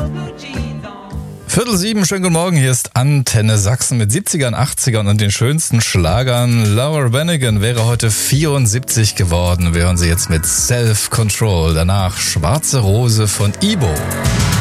7:15, schönen guten Morgen, hier ist Antenne Sachsen mit 70ern, 80ern und den schönsten Schlagern. Laura Branigan wäre heute 74 geworden. Wir hören sie jetzt mit Self Control. Danach Schwarze Rose von Ibo.